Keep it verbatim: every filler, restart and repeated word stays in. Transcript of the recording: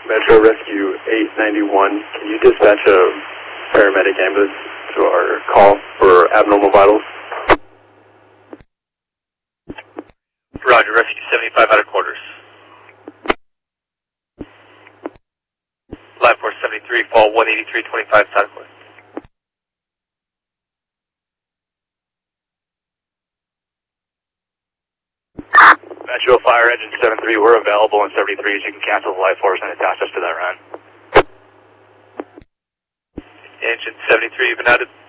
Metro Rescue eight ninety-one, can you dispatch a paramedic ambulance to our call for abnormal vitals? Roger, Rescue seventy-five out of quarters. Line four seventy-three, fall one eighty-three twenty-five southwest. Metro Fire Engine seven three, we're available in seventy-three, so you can cancel the light force and attach us to that run. Engine seventy-three, you've been added.